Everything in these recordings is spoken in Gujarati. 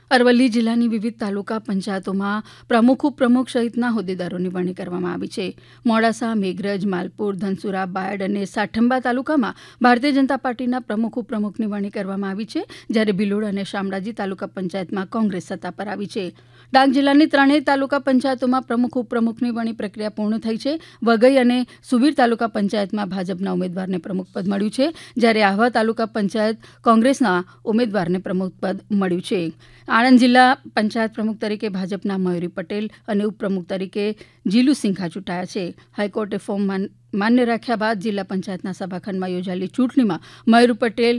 અરવલ્લી જિલ્લાની વિવિધ તાલુકા પંચાયતોમાં પ્રમુખ ઉપપ્રમુખ સહિતના હોદ્દેદારોની વરણી કરવામાં આવી છે. મોડાસા, મેઘરજ, માલપુર, ધનસુરા, બાયડ અને સાઠંબા તાલુકામાં ભારતીય જનતા પાર્ટીના પ્રમુખ ઉપપ્રમુખની વરણી કરવામાં આવી છે, જ્યારે ભિલોડ અને શામળાજી તાલુકા પંચાયતમાં કોંગ્રેસ સત્તા પર આવી છે. ડાંગ જિલ્લાની ત્રણેય તાલુકા પંચાયતોમાં પ્રમુખ ઉપપ્રમુખની વરણી પ્રક્રિયા પૂર્ણ થઈ છે. વઘઈ અને સુબીર તાલુકા પંચાયતમાં ભાજપના ઉમેદવારને પ્રમુખપદ મળ્યું છે, જ્યારે આહવા તાલુકા પંચાયત કોંગ્રેસના ઉમેદવારને પ્રમુખપદ મળ્યું છે. આણંદ જિલ્લા પંચાયત પ્રમુખ તરીકે ભાજપના મયુરી પટેલ અને ઉપપ્રમુખ તરીકે જીલુ સિંઘા ચૂંટાયા છે. હાઈકોર્ટે ફોર્મ માન્ય રાખ્યા બાદ જિલ્લા પંચાયતના સભાખંડમાં યોજાયેલી ચૂંટણીમાં મયુરી પટેલ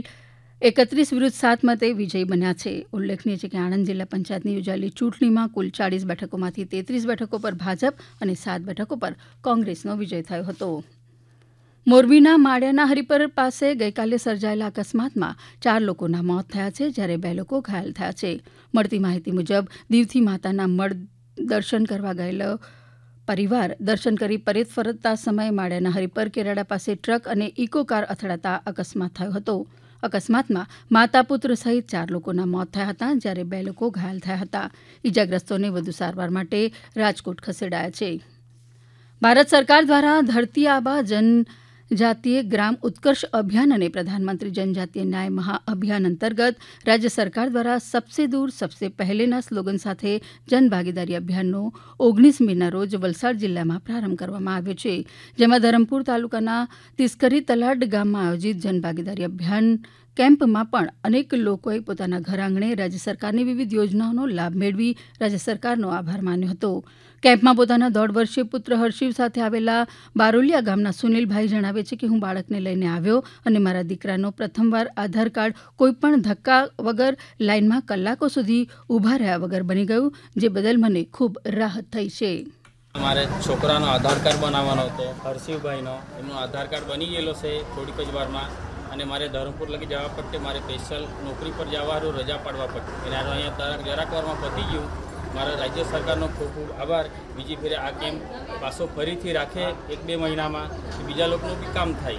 31 વિરુદ્ધ 7 મતે વિજયી બન્યા છે. ઉલ્લેખનીય છે કે આણંદ જિલ્લા પંચાયતની યોજાયેલી ચૂંટણીમાં કુલ 40 બેઠકોમાંથી 33 બેઠકો પર ભાજપ અને 7 બેઠકો પર કોંગ્રેસનો વિજય થયો હતો. મોરબીના માળિયાના હરિપર પાસે ગઈકાલે સર્જાયેલા અકસ્માતમાં 4 લોકોના મોત થયા છે, જ્યારે 2 લોકો ઘાયલ થયા છે. મળતી માહિતી મુજબ દીવથી માતાના મઢ દર્શન કરવા ગયેલો પરિવાર દર્શન કરી પરત ફરતા સમયે માળિયાના હરિપર કેરાડા પાસે ટ્રક અને ઇકો કાર અથડાતા અકસ્માત થયો હતો. અકસ્માતમાં માતા પુત્ર સહિત 4 લોકોના મોત થયા હતા, જ્યારે 2 લોકો ઘાયલ થયા હતા. ઇજાગ્રસ્તોને વધુ સારવાર માટે રાજકોટ ખસેડાયા છે. ભારત સરકાર દ્વારા ધરતી આબા જનજાતીય ગ્રામ ઉત્કર્ષ અભિયાન અને પ્રધાનમંત્રી જનજાતીય ન્યાય મહાઅભિયાન અંતર્ગત રાજ્ય સરકાર દ્વારા સબસે દૂર સબસે પહેલેના સ્લોગન સાથે જનભાગીદારી અભિયાનનો 19 મેના રોજ વલસાડ જિલ્લામાં પ્રારંભ કરવામાં આવ્યો છે, જેમાં ધરમપુર તાલુકાના તિસ્કરી તલાડ ગામમાં આયોજિત જનભાગીદારી અભિયાન કેમ્પમાં પણ અનેક લોકોએ પોતાના ઘર આંગણે રાજ્ય સરકારની વિવિધ યોજનાઓનો લાભ મેળવી રાજ્ય સરકારનો આભાર માન્યો હતો. કેમ્પમાં પોતાના 1.5 વર્ષીય પુત્ર હર્ષિવ સાથે આવેલા બારોલિયા ગામના સુનિલભાઈ જણાવે છે કે હું બાળકને લઈને આવ્યો અને મારા દીકરાનો પ્રથમવાર આધાર કાર્ડ કોઈપણ ધક્કા વગર લાઇનમાં કલાકો સુધી ઊભા રહ્યા વગર બની ગયું, જે બદલ મને ખૂબ રાહત થઈ છે. મારે છોકરાનો આધાર કાર્ડ બનાવવાનો હતો, હર્ષિવભાઈનો. એમનો આધાર કાર્ડ બની ગયેલો છે થોડીક જ વારમાં, અને મારે ધરમપુર લગી જવા પડતે. મારે સ્પેશિયલ નોકરી પર જવાનું રજા પાડવા પડતી, અને અહીંયા જરાક વારમાં પતી ગયું. મારા રાજ્ય સરકારનો ખૂબ ખૂબ આભાર. બીજી ફેરે આ કેમ્પ પાછો ફરીથી રાખે 1-2 મહિનામાં, બીજા લોકોનું બી કામ થાય.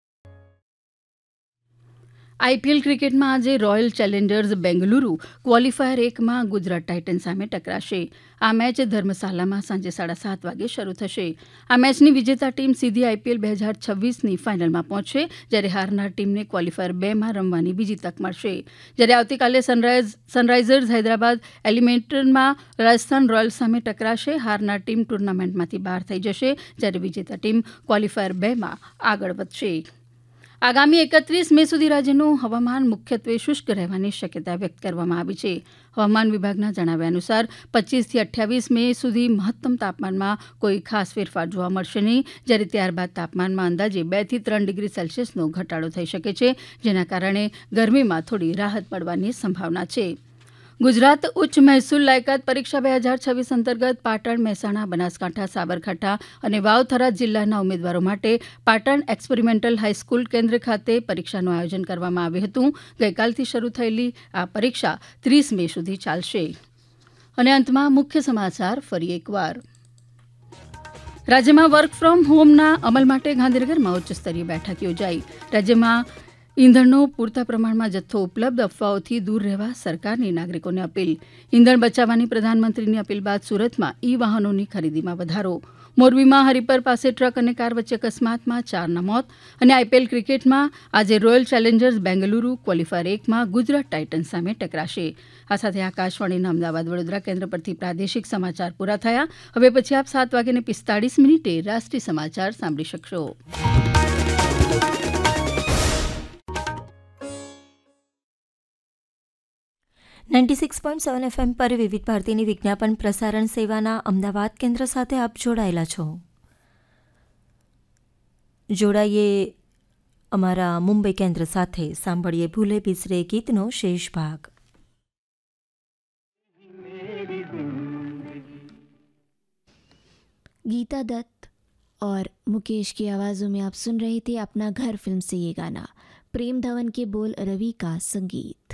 આઈપીએલ ક્રિકેટમાં આજે royal Challengers Bengaluru qualifier 1માં Gujarat Titans સામે ટકરાશે. આ મેચ ધર્મશાલામાં સાંજે 7:30 વાગે શરૂ થશે. આ મેચની વિજેતા ટીમ સીધી આઈપીએલ 2026ની ફાઇનલમાં પહોંચશે, જ્યારે હારનાર ટીમને ક્વોલિફાયર 2માં રમવાની બીજી તક મળશે. જ્યારે આવતીકાલે સનરાઇઝર્સ હૈદરાબાદ એલિમિનેટરમાં રાજસ્થાન રોયલ્સ સામે ટકરાશે. હારનાર ટીમ ટુર્નામેન્ટમાંથી બહાર થઈ જશે, જ્યારે વિજેતા ટીમ ક્વોલિફાયર 2માં આગળ વધશે. આગામી 31 મે સુધી રાજ્યનું હવામાન મુખ્યત્વે શુષ્ક રહેવાની શક્યતા વ્યક્ત કરવામાં આવી છે. હવામાન વિભાગના જણાવ્યા અનુસાર 25 થી 28 મે સુધી મહત્તમ તાપમાનમાં કોઈ ખાસ ફેરફાર જોવા મળશે નહીં, જ્યારે ત્યારબાદ તાપમાનમાં અંદાજે 2 થી 3 ડિગ્રી સેલ્સિયસનો ઘટાડો થઈ શકે છે, જેના કારણે ગરમીમાં થોડી રાહત પડવાની સંભાવના છે. ગુજરાત ઉચ્ચ મહેસૂલ લાયકાત પરીક્ષા 2026 અંતર્ગત પાટણ, મહેસાણા, બનાસકાંઠા, સાબરકાંઠા અને વાવ-થરાદ જિલ્લાના ઉમેદવારો માટે પાટણ એક્સપેરિમેન્ટલ હાઈસ્કૂલ કેન્દ્ર ખાતે પરીક્ષાનું આયોજન કરવામાં આવ્યું હતું. ગઈકાલથી શરૂ થયેલી આ પરીક્ષા 30 મે સુધી ચાલશે. અને અંતમાં મુખ્ય સમાચાર ફરી એકવાર. રાજ્યમાં વર્ક ફ્રોમ હોમના અમલ માટે ગાંધીનગરમાં ઉચ્ચસ્તરીય બેઠક યોજાઈ. રાજ્યમાં ઈંધણનો પૂરતા પ્રમાણમાં જથ્થો ઉપલબ્ધ, અફવાઓથી દૂર રહેવા સરકારની નાગરિકોને અપીલ. ઈંધણ બચાવવાની પ્રધાનમંત્રીની અપીલ બાદ સુરતમાં ઈ વાહનોની ખરીદીમાં વધારો. મોરબીમાં હરિપર પાસે ટ્રક અને કાર વચ્ચે અકસ્માતમાં 4ના મોત. અને આઈપીએલ ક્રિકેટમાં આજે royal Challengers Bengaluru qualifier 1માં Gujarat Titans સામે ટકરાશે. આ સાથે આકાશવાણીના અમદાવાદ વડોદરા કેન્દ્ર પરથી પ્રાદેશિક સમાચાર પૂરા થયા. હવે પછી આપ 7:45 રાષ્ટ્રીય સમાચાર સાંભળી શકશો. 96.7 FM પર વિવિધ ભારતીની વિજ્ઞાપન પ્રસારણ સેવાના અમદાવાદ કેન્દ્ર સાથે આપ જોડાયેલા છો. જોડાઈએ અમારા મુંબઈ કેન્દ્ર સાથે. સાંભળીએ ભૂલે બિસરે ગીતનો શેષ ભાગ. गीता दत्त और मुकेश की आवाज़ों में आप सुन रहे थे अपना घर फिल्म से ये गाना. प्रेम धवन के बोल, रवि का संगीत.